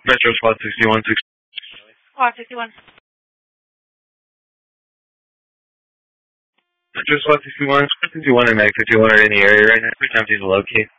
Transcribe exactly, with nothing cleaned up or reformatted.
Metro SWAT sixty-one six. SWAT sixty-one. Metro SWAT sixty-one, SWAT sixty-one and Mag fifty-one are in the area right now. Pretty time to locate.